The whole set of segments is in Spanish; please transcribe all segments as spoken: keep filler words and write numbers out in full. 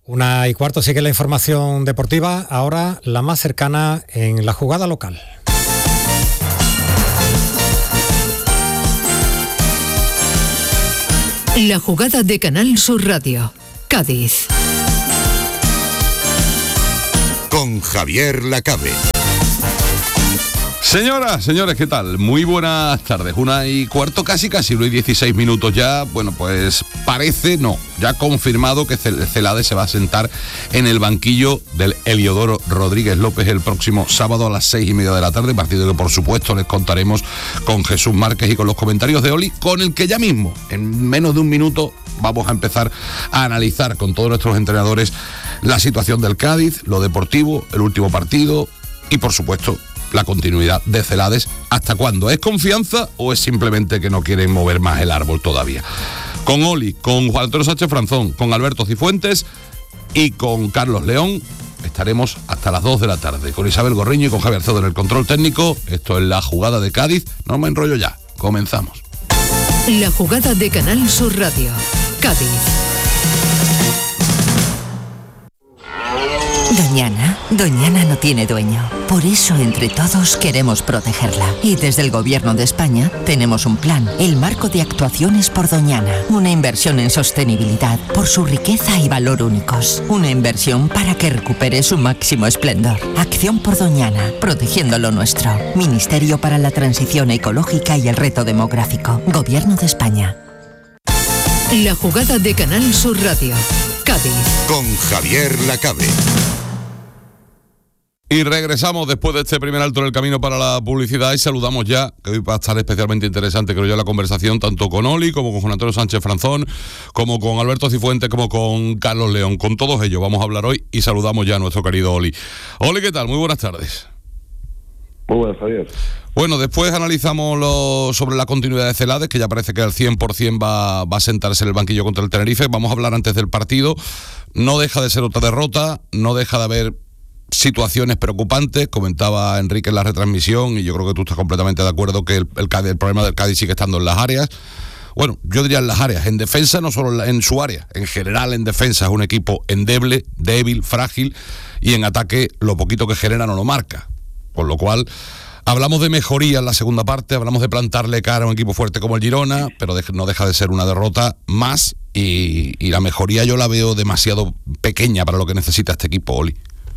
Una y cuarto sigue la información deportiva, ahora la más cercana en la jugada local. La jugada de Canal Sur Radio, Cádiz. Con Javier Lacabe. Señoras, señores, ¿qué tal? Muy buenas tardes. Una y cuarto, casi casi, no hay dieciséis minutos ya. Bueno, pues parece, no, ya confirmado que Celades se va a sentar en el banquillo del Heliodoro Rodríguez López el próximo sábado a las seis y media de la tarde, partido que por supuesto les contaremos con Jesús Márquez y con los comentarios de Oli, con el que ya mismo, en menos de un minuto, vamos a empezar a analizar con todos nuestros entrenadores la situación del Cádiz, lo deportivo, el último partido y por supuesto la continuidad de Celades. ¿Hasta cuándo? ¿Es confianza o es simplemente que no quieren mover más el árbol todavía? Con Oli, con Juan Antonio Sánchez Franzón, con Alberto Cifuentes y con Carlos León estaremos hasta las dos de la tarde. Con Isabel Gorriño y con Javier Cedo en el control técnico. Esto es La Jugada de Cádiz. No me enrollo ya. Comenzamos. La Jugada de Canal Sur Radio, Cádiz. Doñana, Doñana no tiene dueño. Por eso entre todos queremos protegerla. Y desde el Gobierno de España tenemos un plan, el Marco de Actuaciones por Doñana. Una inversión en sostenibilidad por su riqueza y valor únicos. Una inversión para que recupere su máximo esplendor. Acción por Doñana, protegiendo lo nuestro. Ministerio para la Transición Ecológica y el Reto Demográfico. Gobierno de España. La Jugada de Canal Sur Radio, Cádiz. Con Javier Lacabe. Y regresamos después de este primer alto en el camino para la publicidad y saludamos ya, que hoy va a estar especialmente interesante, creo yo, la conversación, tanto con Oli, como con Juan Antonio Sánchez Franzón, como con Alberto Cifuentes, como con Carlos León. Con todos ellos vamos a hablar hoy y saludamos ya a nuestro querido Oli. Oli, ¿qué tal? Muy buenas tardes. Muy buenas, Javier. Bueno, después analizamos lo sobre la continuidad de Celades, que ya parece que al cien por ciento va, va a sentarse en el banquillo contra el Tenerife. Vamos a hablar antes del partido. No deja de ser otra derrota, no deja de haber situaciones preocupantes. Comentaba Enrique en la retransmisión y yo creo que tú estás completamente de acuerdo que el, el, el problema del Cádiz sigue estando en las áreas. Bueno, yo diría en las áreas, en defensa, no solo en, la, en su área, en general en defensa es un equipo endeble, débil, frágil, y en ataque lo poquito que genera no lo marca, con lo cual hablamos de mejoría en la segunda parte, hablamos de plantarle cara a un equipo fuerte como el Girona, pero de, no deja de ser una derrota más, y, y la mejoría yo la veo demasiado pequeña para lo que necesita este equipo, Oli.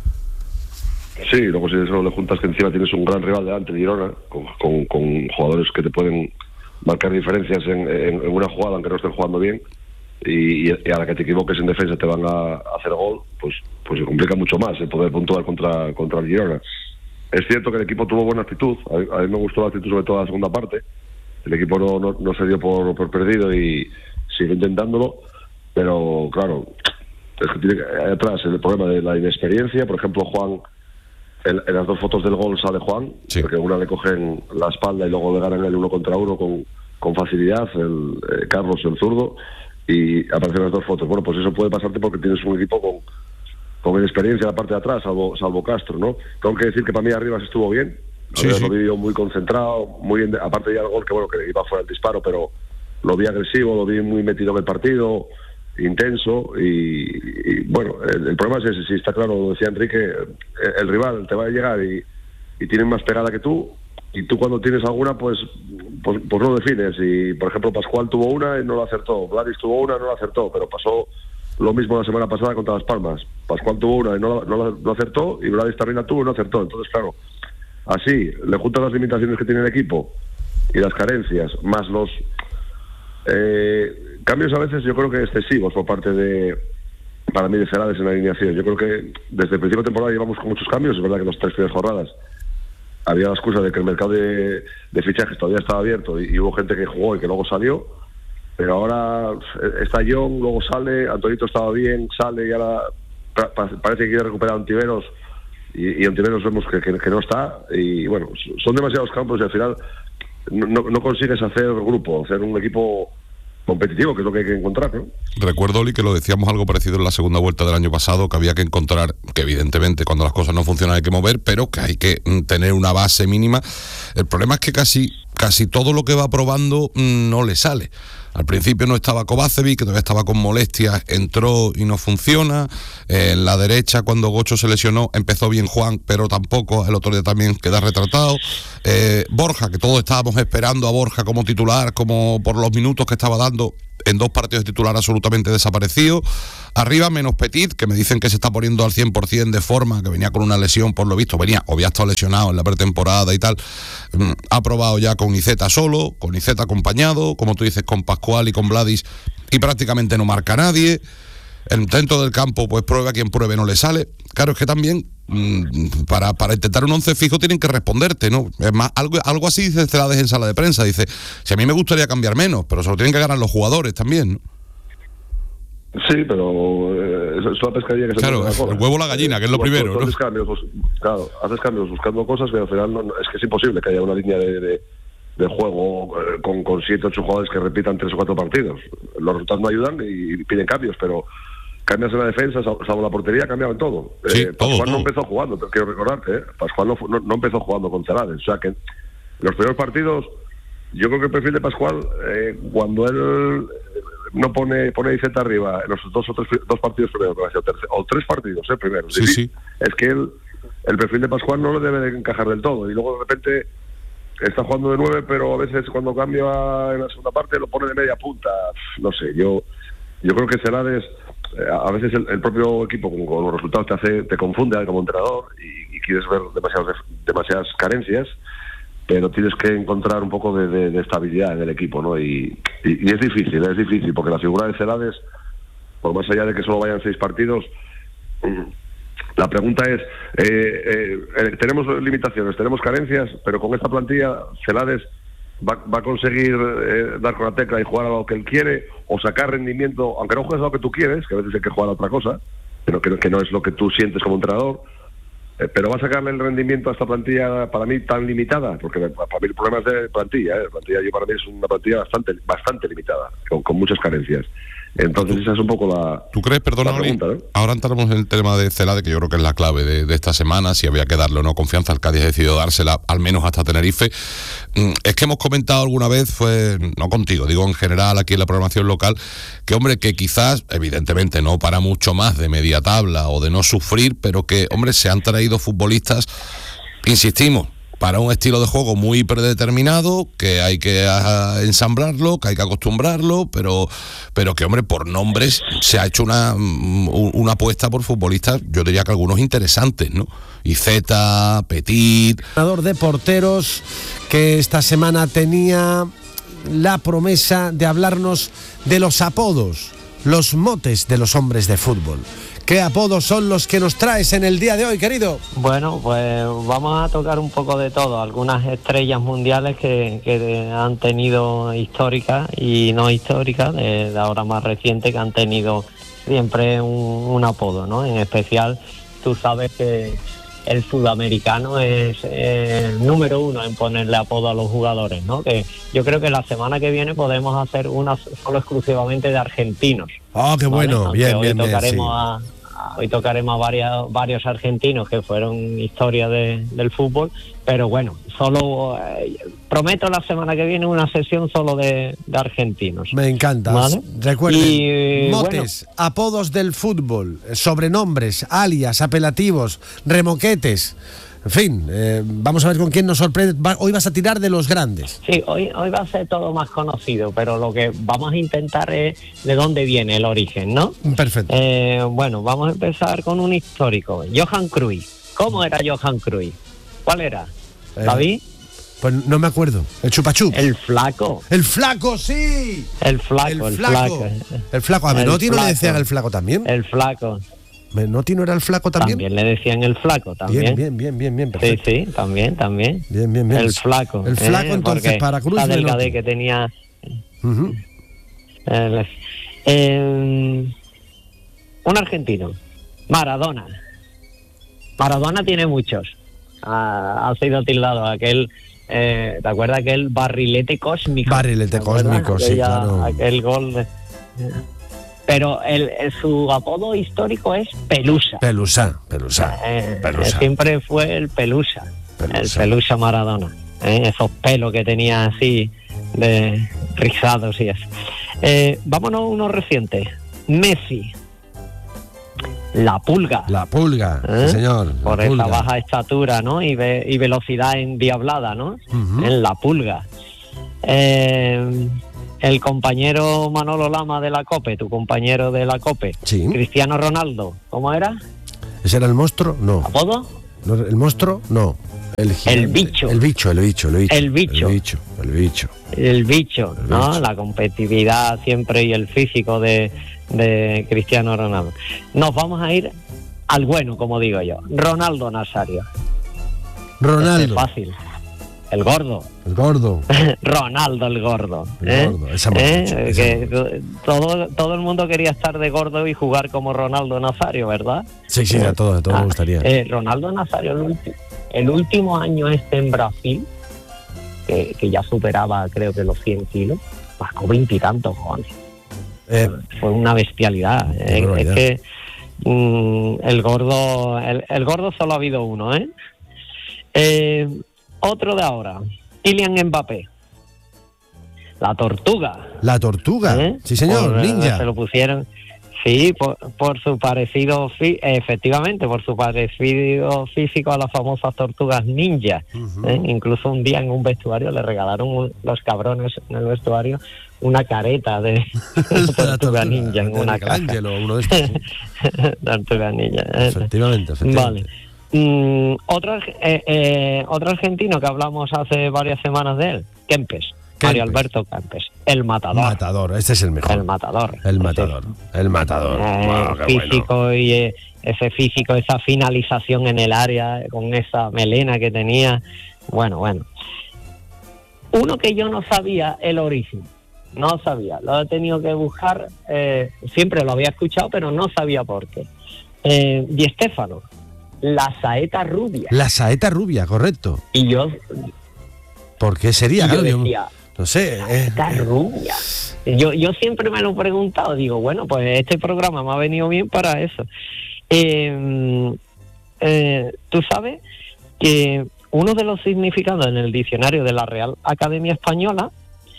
Sí, luego si eso le juntas que encima tienes un gran rival delante de Girona, con, con, con jugadores que te pueden marcar diferencias en, en, en una jugada aunque no estén jugando bien, y, y a la que te equivoques en defensa te van a, a hacer gol, pues pues se complica mucho más el poder puntuar contra, contra el Girona. Es cierto que el equipo tuvo buena actitud, a mí, a mí me gustó la actitud sobre todo en la segunda parte, el equipo no, no, no se dio por, por perdido y sigue intentándolo, pero claro, es que tiene hay atrás el problema de la inexperiencia. Por ejemplo, Juan, En, en las dos fotos del gol sale Juan, sí, porque una le cogen la espalda y luego le ganan el uno contra uno con, con facilidad, el eh, Carlos, el zurdo, y aparecen las dos fotos. Bueno, pues eso puede pasarte porque tienes un equipo con, con experiencia en la parte de atrás, salvo, salvo Castro, ¿no? Tengo que decir que para mí arriba se estuvo bien, sí, sí. Lo vi muy concentrado, muy bien, aparte ya el gol que bueno que iba fuera el disparo, pero lo vi agresivo, lo vi muy metido en el partido, intenso, y, y bueno, el, el problema es ese, sí, está claro, lo decía Enrique, el, el rival te va a llegar y, y tiene más pegada que tú, y tú cuando tienes alguna, pues, pues pues no defines, y por ejemplo Pascual tuvo una y no lo acertó, Vladis tuvo una y no lo acertó, pero pasó lo mismo la semana pasada contra Las Palmas, Pascual tuvo una y no lo no, no acertó, y Vladis también la tuvo y no acertó. Entonces claro, así, le juntan las limitaciones que tiene el equipo y las carencias, más los eh, cambios a veces yo creo que excesivos por parte de, para mí, de Celades en la alineación. Yo creo que desde el principio de temporada llevamos con muchos cambios. Es verdad que los tres primeras jornadas había la excusa de que el mercado de, de fichajes todavía estaba abierto y, y hubo gente que jugó y que luego salió, pero ahora está John, luego sale, Antonito estaba bien, sale y ahora pa, pa, parece que quiere recuperar a Ontiveros y, y Ontiveros vemos que, que, que no está, y bueno, son demasiados campos y al final no, no, no consigues hacer grupo, hacer un equipo competitivo, que es lo que hay que encontrar, ¿no? Recuerdo, Oli, que lo decíamos algo parecido en la segunda vuelta del año pasado, que había que encontrar, que evidentemente cuando las cosas no funcionan hay que mover, pero que hay que tener una base mínima. El problema es que casi casi todo lo que va probando no le sale. Al principio no estaba Kovacevic, que todavía estaba con molestias, entró y no funciona. Eh, en la derecha, cuando Gocho se lesionó, empezó bien Juan, pero tampoco, el otro día también queda retratado. Eh, Borja, que todos estábamos esperando a Borja como titular, como por los minutos que estaba dando, en dos partidos de titular absolutamente desaparecido. Arriba menos Petit, que me dicen que se está poniendo al cien por ciento de forma, que venía con una lesión por lo visto, venía, o había estado lesionado en la pretemporada y tal. Mm, ha probado ya con Iceta solo, con Iceta acompañado, como tú dices, con Pascual y con Vladis, y prácticamente no marca nadie. En, dentro del campo, pues prueba quien pruebe, no le sale. Claro, es que también mmm, para, para intentar un once fijo tienen que responderte, ¿no? Es más, algo, algo así dice Celades en sala de prensa, dice, si a mí me gustaría cambiar menos, pero se lo tienen que ganar los jugadores también, ¿no? Sí, pero eh, es una pescadilla que se claro, el huevo o la gallina, que es lo pues, primero, pues, ¿no? Haces cambios, pues, claro, haces cambios buscando cosas que al final no, es que es imposible que haya una línea de, de, de juego eh, con, con siete, ocho jugadores que repitan tres o cuatro partidos. Los resultados no ayudan y piden cambios, pero cambias en la defensa, salvo la portería, cambiado en todo. Sí, eh, todo, Pascual todo. no empezó jugando, te quiero recordarte, ¿eh? Pascual no, no, no empezó jugando con Celades, o sea que los primeros partidos, yo creo que el perfil de Pascual, eh, cuando él no pone pone Iceta arriba en los dos o tres dos partidos primeros, o, tercer, o tres partidos eh, primeros, sí, sí. es que él, el perfil de Pascual no lo debe de encajar del todo, y luego de repente está jugando de nueve, pero a veces cuando cambia en la segunda parte lo pone de media punta. No sé, yo yo creo que Celades, eh, a veces el, el propio equipo con, con los resultados te hace te confunde como entrenador y, y quieres ver demasiadas demasiadas carencias, pero tienes que encontrar un poco de, de, de estabilidad en el equipo, ¿no? Y, y, y es difícil, es difícil, porque la figura de Celades, por más allá de que solo vayan seis partidos, la pregunta es, eh, eh, tenemos limitaciones, tenemos carencias, pero con esta plantilla Celades va, va a conseguir eh, dar con la tecla y jugar a lo que él quiere, o sacar rendimiento, aunque no juegues a lo que tú quieres, que a veces hay que jugar a otra cosa, pero que, que no es lo que tú sientes como entrenador. Eh, pero va a sacarle el rendimiento a esta plantilla para mí tan limitada, porque para mí el problema es de plantilla, ¿eh? La plantilla yo para mí es una plantilla bastante bastante limitada, con, con muchas carencias. Entonces esa es un poco la ¿Tú crees, perdona, la pregunta, ¿eh? Ahora entramos en el tema de Celades, que yo creo que es la clave de, de esta semana, si había que darle o no confianza. El Cádiz ha decidido dársela, al menos hasta Tenerife. Es que hemos comentado alguna vez, fue no contigo, digo en general aquí en la programación local, que hombre, que quizás, evidentemente no para mucho más de media tabla o de no sufrir, pero que, hombre, se han traído futbolistas, insistimos, para un estilo de juego muy predeterminado, que hay que uh, ensamblarlo, que hay que acostumbrarlo, pero pero que, hombre, por nombres se ha hecho una, una apuesta por futbolistas, yo diría que algunos interesantes, ¿no? Iceta, Petit... Entrenador de porteros que esta semana tenía la promesa de hablarnos de los apodos, los motes de los hombres de fútbol. ¿Qué apodos son los que nos traes en el día de hoy, querido? Bueno, pues vamos a tocar un poco de todo. Algunas estrellas mundiales que, que han tenido históricas y no históricas, de, de ahora más reciente, que han tenido siempre un, un apodo, ¿no? En especial, tú sabes que el sudamericano es el número uno en ponerle apodo a los jugadores, ¿no? Que yo creo que la semana que viene podemos hacer una solo exclusivamente de argentinos. Oh, qué bueno, ¿vale? bien, hoy bien, bien, tocaremos sí. a, hoy tocaremos a varias, varios argentinos que fueron historia de, del fútbol, pero bueno, solo eh, prometo la semana que viene una sesión solo de, de argentinos. Me encanta. ¿Vale? Recuerden, y, motes, bueno, apodos del fútbol, sobrenombres, alias, apelativos, remoquetes. En fin, eh, vamos a ver con quién nos sorprende. Va, hoy vas a tirar de los grandes. Sí, hoy, hoy va a ser todo más conocido, pero lo que vamos a intentar es de dónde viene el origen, ¿no? Perfecto. Eh, bueno, vamos a empezar con un histórico. Johan Cruyff. ¿Cómo era Johan Cruyff? ¿Cuál era? Eh, ¿David? Pues no me acuerdo. El chupachup. El flaco. El flaco, sí. El flaco, el, el flaco. flaco. El flaco. A Menotti no le decían el flaco también. El flaco. ¿Menotti no era el flaco también? También le decían el flaco, también. Bien, bien, bien, bien, bien, perfecto. Sí, sí, también, también. Bien, bien, bien. El flaco. El flaco, eh, entonces, para Cruz la Menotti. delgadez que tenía... Uh-huh. El, eh, un argentino, Maradona. Maradona tiene muchos. Ha, ha sido tildado aquel... Eh, ¿te acuerdas aquel barrilete cósmico? Barrilete cósmico, sí, Aquella, claro. Aquel gol de... Pero el, el, su apodo histórico es Pelusa. Pelusa, Pelusa, eh, Pelusa. Siempre fue el Pelusa, Pelusa. El Pelusa Maradona. Eh, esos pelos que tenía así, de rizados y eso. Eh, vámonos a uno reciente. Messi. La Pulga. La Pulga, ¿Eh? sí, señor. La Por Pulga. esa baja estatura, ¿no? Y, ve, y velocidad endiablada, ¿no? Ujú. En La Pulga. Eh, el compañero Manolo Lama de la COPE, tu compañero de la COPE. Sí. Cristiano Ronaldo, ¿cómo era? ¿Ese era el monstruo? No. ¿Apodo? ¿No, ¿El monstruo? No. El, El bicho. El bicho, el bicho, el bicho. El bicho. El bicho, el bicho. El bicho, El ¿no? bicho. La competitividad siempre y el físico de, de Cristiano Ronaldo. Nos vamos a ir al bueno, como digo yo. Ronaldo Nazario. Este Ronaldo. es fácil. El gordo. El gordo. Ronaldo el gordo. El ¿eh? gordo, esa hemos ¿Eh? dicho, esa Que hemos dicho. todo, todo el mundo quería estar de gordo y jugar como Ronaldo Nazario, ¿verdad? Sí, sí, a todos, a todos Ah, me gustaría. eh, Ronaldo Nazario, el, ulti- el último año este en Brasil, que, que ya superaba creo que los cien kilos, bajó veintitantos, jóvenes. Eh, Fue una bestialidad. Qué Eh, barbaridad. es que mm, el gordo, el, el gordo solo ha habido uno, ¿eh? Eh, Otro de ahora, Kylian Mbappé. La tortuga. la tortuga. ¿eh? Sí, señor, Por, eh, ninja. Se lo pusieron, sí, por, por su parecido, fí- efectivamente, por su parecido físico a las famosas tortugas ninja. Ujú. ¿eh? Incluso un día en un vestuario le regalaron un- los cabrones en el vestuario una careta de La tortuga ninja en de una caja. Michelangelo, uno de estos. sí. Tortuga ninja. ¿eh? Efectivamente, efectivamente. Vale. Mm, otro, arge- eh, eh, otro argentino que hablamos hace varias semanas de él, Kempes. Mario Alberto Kempes. El matador. Matador, este es el mejor. El matador. El Sí. matador. El matador. Eh, Wow, qué físico bueno. y eh, ese físico, esa finalización en el área eh, con esa melena que tenía. Bueno, bueno. Uno que yo no sabía el origen. No sabía. Lo he tenido que buscar. Eh, siempre lo había escuchado, pero no sabía por qué. Eh, Di Stéfano. La saeta rubia. La saeta rubia, correcto. Y yo, ¿Por qué sería? y yo Claro, yo- decía, no sé. eh, saeta rubia. Yo, yo siempre me lo he preguntado. Digo, bueno, pues este programa me ha venido bien para eso. Eh, eh, Tú sabes que uno de los significados en el diccionario de la Real Academia Española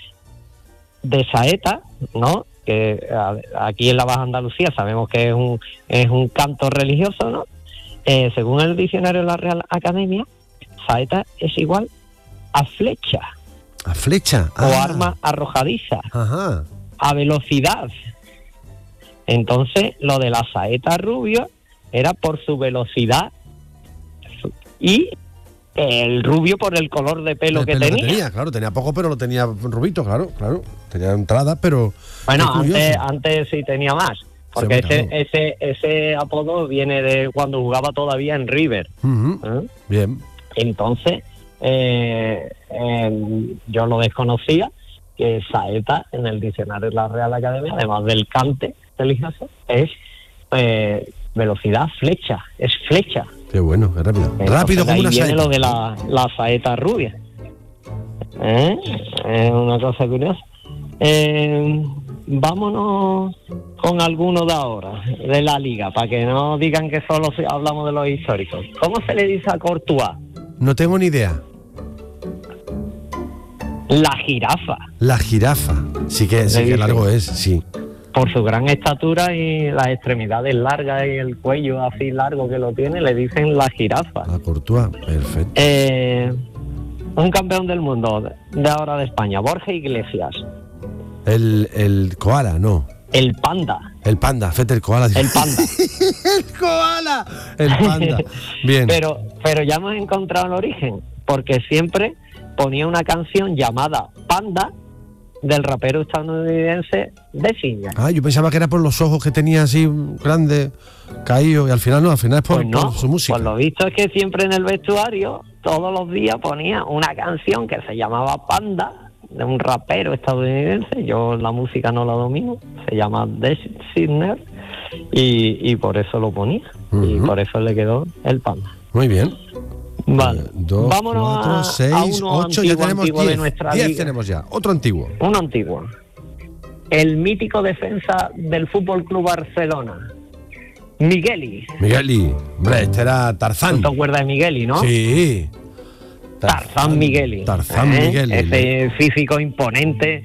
de saeta, ¿no? Que a- aquí en la Baja Andalucía sabemos que es un es un canto religioso, ¿no? Eh, según el diccionario de la Real Academia, saeta es igual a flecha a flecha. o Ah, arma arrojadiza, Ajá. a velocidad. Entonces, lo de la saeta rubio era por su velocidad y el rubio por el color de pelo, El que, pelo tenía. Claro, tenía poco, pero lo tenía rubito, claro, claro. Tenía entrada, pero. Bueno, qué curioso. antes, antes sí tenía más, porque Sí, ese, claro. ese, ese apodo viene de cuando jugaba todavía en River. Ujú. ¿eh? Bien. Entonces, eh, eh, yo lo desconocía, que saeta en el diccionario de la Real Academia, además del cante religioso, es eh, velocidad flecha, es flecha. Qué bueno, qué rápido. Entonces, rápido de como ahí una viene saeta. lo de la, la saeta rubia. ¿Eh? Es una cosa curiosa. Eh, vámonos con alguno de ahora, de la liga, para que no digan que solo se- hablamos de los históricos. ¿Cómo se le dice a Courtois? No tengo ni idea. La jirafa, La jirafa. Sí que, sí Le que dicen. largo es, sí. por su gran estatura y las extremidades largas y el cuello así largo que lo tiene, le dicen la jirafa. La Courtois, perfecto. Eh, un campeón del mundo de, de ahora de España, Borja Iglesias. El, el koala, no. El panda, El panda, fete el koala. el panda. ¡El koala! El panda. Bien. Pero, pero ya hemos encontrado el origen, porque siempre ponía una canción llamada Panda del rapero estadounidense Desinger. Ah, yo pensaba que era por los ojos que tenía así grandes, caídos, y al final no, al final es por, Pues no, por su música. por lo visto es que siempre en el vestuario, todos los días ponía una canción que se llamaba Panda, de un rapero estadounidense. Yo la música no la domino, se llama Desinger, y, y por eso lo ponía, y Ujú. por eso le quedó el Panda. Muy bien. Vale, Eh, Dos, vámonos cuatro, a, seis, a uno ocho, antiguo, ya tenemos antiguo de diez. nuestra Diez liga. tenemos ya. Otro antiguo. Uno antiguo. El mítico defensa del Fútbol Club Barcelona, Migueli. Migueli. Hombre, este era Tarzán. ¿Tú te acuerdas de Migueli, no? Sí. Tarzán Migueli. Tarzán ¿eh? Migueli. Ese físico imponente,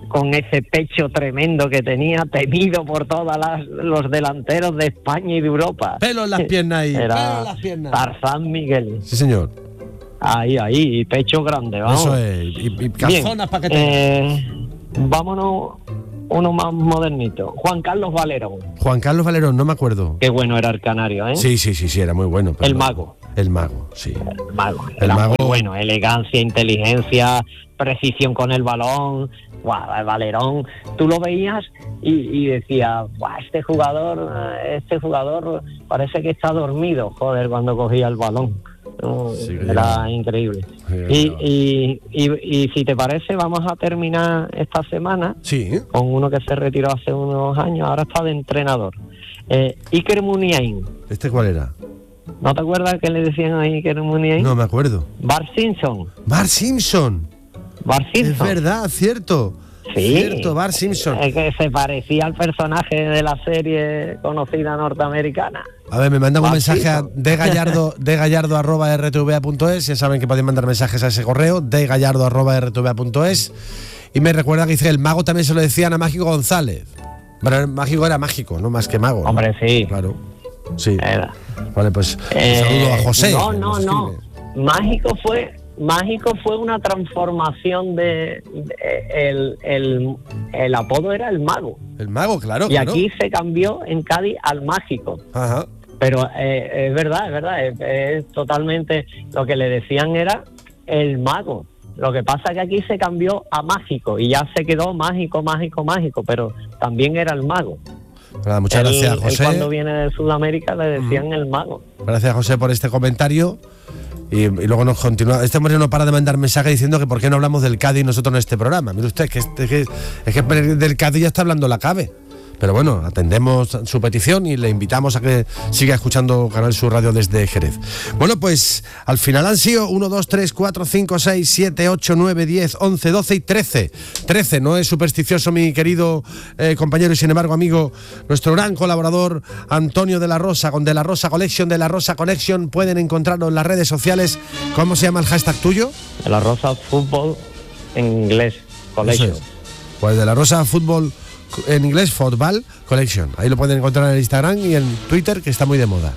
con ese pecho tremendo que tenía, temido por todos los delanteros de España y de Europa. Pelo en las piernas ahí. Era pelo en las piernas. Tarzán Miguel. Sí, señor. Ahí, ahí, y pecho grande, vamos. Eso es. Y, y calzonas para que te... Eh, vámonos uno más modernito. Juan Carlos Valerón. Juan Carlos Valerón, no me acuerdo. Qué bueno era el canario, ¿eh? Sí, sí, sí, sí, era muy bueno. El mago. El mago, sí. El mago. El Era mago. muy bueno. Elegancia, inteligencia, precisión con el balón. Guau, el Valerón. Tú lo veías y, y decías, guau, este jugador, este jugador parece que está dormido, joder, cuando cogía el balón. No, Sí, era ya. increíble. Sí, y, ya. y, y, y si te parece, vamos a terminar esta semana Sí. con uno que se retiró hace unos años, ahora está de entrenador. Eh, Iker Muniain. ¿Este cuál era? ¿No te acuerdas que le decían a Iker Muniain? No me acuerdo. Bart Simpson. Bart Simpson. Bart Simpson. Es verdad, cierto. Sí. Cierto, Bart Simpson. Es que se parecía al personaje de la serie conocida norteamericana. A ver, me mandan un Bart mensaje a Simpson. de gallardo, de gallardo arroba r t v a punto es. Ya saben que podéis mandar mensajes a ese correo, de gallardo arroba r t v a punto es. Y me recuerda que dice, el mago también se lo decían a Mágico González. Pero el mágico era mágico, no más que mago, ¿no? Hombre, sí. Claro. Sí. Era. Vale, pues Eh, un saludo a José. No, que no, nos no. escribe. Mágico fue, mágico fue una transformación de, de- el, el, el apodo era el mago. El mago, claro. Y claro. aquí se cambió en Cádiz al mágico. Ajá. Pero eh, es verdad, es verdad, es, es totalmente, lo que le decían era el mago. Lo que pasa es que aquí se cambió a mágico y ya se quedó mágico, mágico, mágico, pero también era el mago. Nada, muchas Él- gracias, él José. cuando viene de Sudamérica le decían el mago. Gracias, José, por este comentario. Y, y luego nos continúa. Este hombre no para de mandar mensajes diciendo que por qué no hablamos del Cádiz nosotros en este programa. Mire usted, que, este- que- es que del Cádiz ya está hablando la Cabe. Pero bueno, atendemos su petición y le invitamos a que siga escuchando Canal Sur Radio desde Jerez. Bueno, pues al final han sido uno, dos, tres, cuatro, cinco, seis, siete, ocho, nueve, diez, once, doce y trece. trece, no es supersticioso mi querido eh, compañero y sin embargo amigo, nuestro gran colaborador Antonio de la Rosa, con De la Rosa Collection, De la Rosa Connection. Pueden encontrarlo en las redes sociales. ¿Cómo se llama el hashtag tuyo? De la Rosa Fútbol en inglés, Collection. Eso es. Pues De la Rosa Fútbol, en inglés, Football Collection. Ahí lo pueden encontrar en el Instagram y en Twitter, que está muy de moda.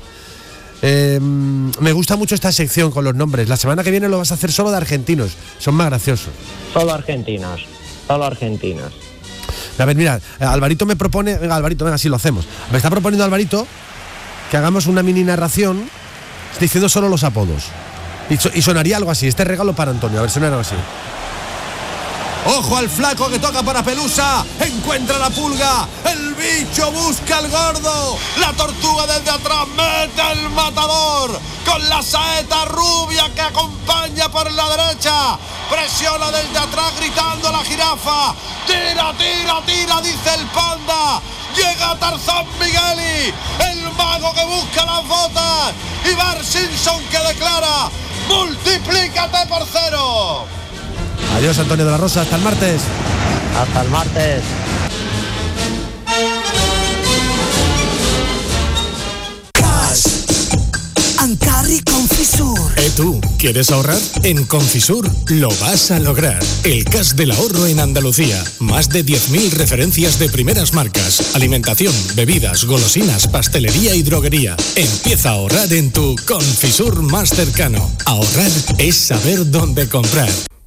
Eh, me gusta mucho esta sección con los nombres. La semana que viene lo vas a hacer solo de argentinos. Son más graciosos. Solo argentinos, solo argentinos. A ver, mira, Alvarito me propone... Venga, Alvarito, venga, así lo hacemos. Me está proponiendo Alvarito que hagamos una mini narración diciendo solo los apodos. Y, so- y sonaría algo así. Este regalo para Antonio. A ver, suena algo así. ¡Ojo al flaco que toca para Pelusa! ¡Encuentra la pulga! ¡El bicho busca al gordo! ¡La tortuga desde atrás mete el matador! ¡Con la saeta rubia que acompaña por la derecha! ¡Presiona desde atrás gritando a la jirafa! ¡Tira, tira, tira! Dice el panda. Llega Tarzán Migueli, el mago que busca las botas. Y Bart Simpson que declara: ¡multiplícate por cero! Adiós, Antonio de la Rosa, hasta el martes. Hasta el martes. Ancarri Confisur. ¿Eh tú? ¿Quieres ahorrar? En Confisur lo vas a lograr. El cash del ahorro en Andalucía. Más de diez mil referencias de primeras marcas. Alimentación, bebidas, golosinas, pastelería y droguería. Empieza a ahorrar en tu Confisur más cercano. Ahorrar es saber dónde comprar.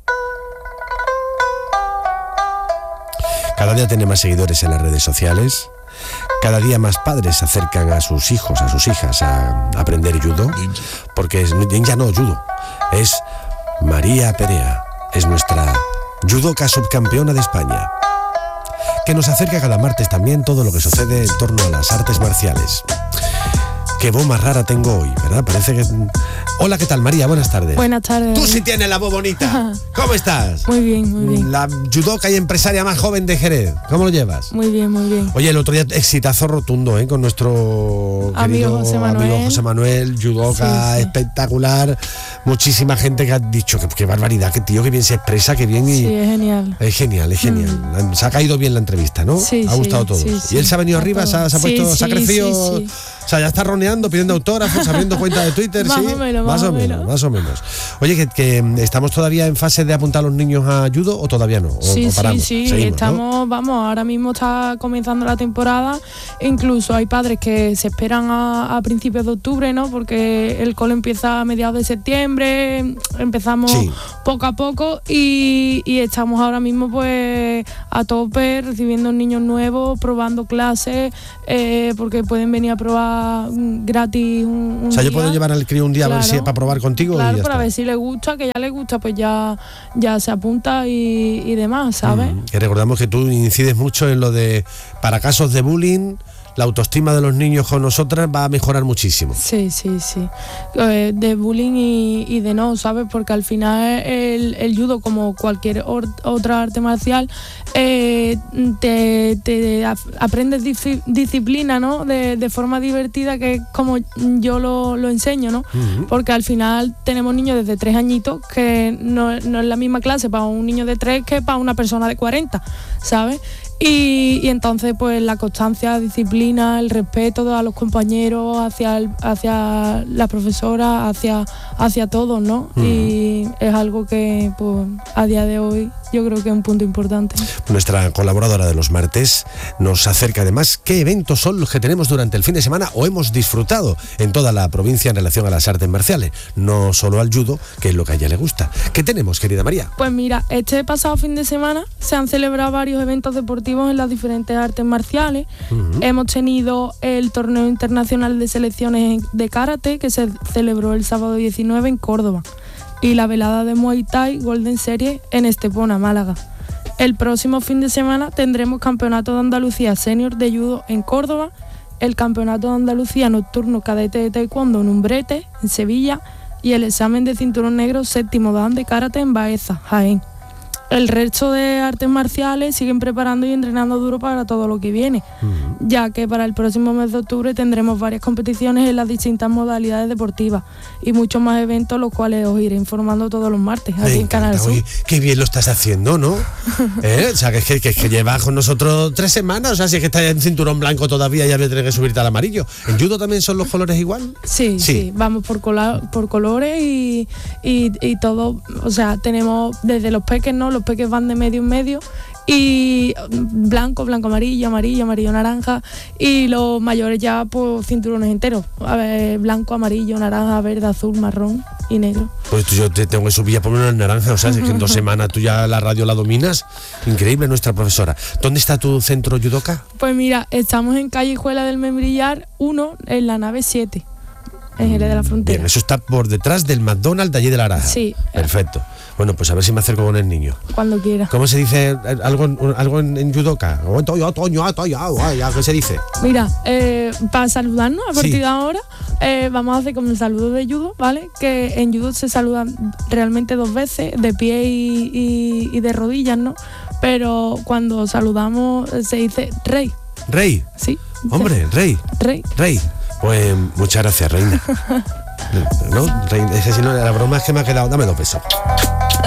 Cada día tiene más seguidores en las redes sociales. Cada día más padres se acercan a sus hijos, a sus hijas a aprender judo. Porque es ninja no, judo. Es María Perea. Es nuestra judoka subcampeona de España. Que nos acerca cada martes también todo lo que sucede en torno a las artes marciales. Qué voz más rara tengo hoy, ¿verdad? Parece que... Hola, ¿qué tal, María? Buenas tardes. Buenas tardes. Tú sí tienes la voz bonita. ¿Cómo estás? Muy bien, muy bien. La judoka y empresaria más joven de Jerez. ¿Cómo lo llevas? Muy bien, muy bien. Oye, el otro día exitazo rotundo, ¿eh? Con nuestro Amigo querido José Manuel. amigo José Manuel, judoka, Sí, sí. espectacular. Muchísima gente que ha dicho que qué barbaridad, qué tío, que bien se expresa, que bien y... Sí, es genial. Es genial, es genial. Se ha caído bien la entrevista, ¿no? Sí, ha sí, gustado todo. sí, ¿Y sí. él se ha venido A arriba? todo. ¿Se ha, se ha Sí, puesto, se ha sí, crecido? sí, sí. O sea, ya está roneando, pidiendo autógrafos, abriendo cuenta de Twitter, más ¿sí? O menos, más, más o o menos, menos. más o menos. Oye, que, que estamos todavía en fase de apuntar a los niños a judo o todavía no. O, Sí, o paramos. sí, sí, Seguimos, estamos, ¿no? vamos, ahora mismo está comenzando la temporada, incluso hay padres que se esperan a, a principios de octubre, ¿no? Porque el cole empieza a mediados de septiembre, empezamos Sí. poco a poco y, y estamos ahora mismo pues a tope, recibiendo niños nuevos, probando clases, eh, porque pueden venir a probar mm, gratis un, un O sea, yo día. puedo llevar al crío un día a ver Claro. si para probar contigo Claro, y ya para está. ver si le gusta, que ya le gusta, pues ya, ya se apunta y, y demás, ¿sabes? Mm, que recordamos que tú incides mucho en lo de, para casos de bullying, la autoestima de los niños con nosotras va a mejorar muchísimo. Sí, sí, sí. Eh, de bullying y, y de no, ¿sabes? Porque al final el, el judo, como cualquier or, otra arte marcial, eh, te, te ap- aprendes disi- disciplina, ¿no? De, de forma divertida, que es como yo lo, lo enseño, ¿no? Ujú. Porque al final tenemos niños desde tres añitos que no, no es la misma clase para un niño de tres que para una persona de cuarenta, ¿sabes? Y, y entonces pues la constancia, disciplina, el respeto a los compañeros, hacia el- hacia la profesora, hacia, hacia todos, ¿no? Ujú. Y es algo que pues a día de hoy yo creo que es un punto importante. Nuestra colaboradora de los martes nos acerca además qué eventos son los que tenemos durante el fin de semana o hemos disfrutado en toda la provincia en relación a las artes marciales, no solo al judo, que es lo que a ella le gusta. ¿Qué tenemos, querida María? Pues mira, este pasado fin de semana se han celebrado varios eventos deportivos en las diferentes artes marciales. Ujú. Hemos tenido el torneo internacional de selecciones de karate, que se celebró el sábado diecinueve en Córdoba, y la velada de Muay Thai Golden Series en Estepona, Málaga. El próximo fin de semana tendremos Campeonato de Andalucía Senior de Judo en Córdoba, el Campeonato de Andalucía Nocturno Cadete de Taekwondo en Umbrete, en Sevilla, y el examen de cinturón negro séptimo dan de karate en Baeza, Jaén. El resto de artes marciales siguen preparando y entrenando duro para todo lo que viene, ya que para el próximo mes de octubre tendremos varias competiciones en las distintas modalidades deportivas y muchos más eventos, los cuales os iré informando todos los martes Me aquí en encanta. Canal Sur. Oye, qué bien lo estás haciendo, ¿no? ¿Eh? O sea, que es que, que, es que llevas con nosotros tres semanas, o sea, si es que estás en cinturón blanco todavía, ya voy a tener que subirte al amarillo. ¿En judo también son los colores igual? Sí, Sí. sí, vamos por, cola- por colores y, y, y todo, o sea, tenemos desde los peques, ¿no? Los peques van de medio en medio y blanco, blanco, amarillo, amarillo, amarillo, naranja, y los mayores ya pues cinturones enteros, a ver, blanco, amarillo, naranja, verde, azul, marrón y negro. Pues yo te tengo que subir a poner una naranja, o sea, si es que en dos semanas tú ya la radio la dominas. Increíble, nuestra profesora. ¿Dónde está tu centro judoka? Pues mira, estamos en Callejuela del Membrillar uno, en la nave siete, en Jerez de la Frontera. Bien, eso está por detrás del McDonald's de allí de la Araja. Sí. Perfecto. Bueno, pues a ver si me acerco con el niño. Cuando quiera. ¿Cómo se dice eh, algo, en- algo en, en judoka? ¿Qué se dice? Mira, eh, para saludarnos a partir Sí. de ahora, eh, vamos a hacer como el saludo de judo, ¿vale? Que en judo se saludan realmente dos veces, de pie y, y- y de rodillas, ¿no? Pero cuando saludamos eh, se dice rey, Rey. ¿sí? Hombre, rey. Rey. Rey. Pues muchas gracias, reina. ¿No? Reina. Es que si no, la broma es que me ha quedado. Dame dos besos.